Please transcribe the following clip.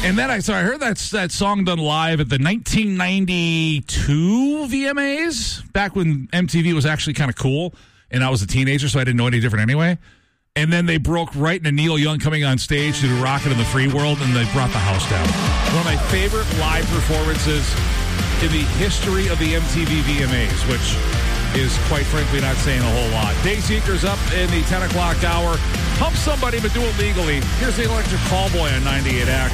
And then I heard that song done live at the 1992 VMAs, back when MTV was actually kind of cool, and I was a teenager, so I didn't know any different anyway. And then they broke right into Neil Young coming on stage to do Rocket in the Free World, and they brought the house down. One of my favorite live performances in the history of the MTV VMAs, which is quite frankly not saying a whole lot. Day Seeker's up in the 10 o'clock hour. Hump somebody, but do it legally. Here's the Electric Callboy on 98 Act.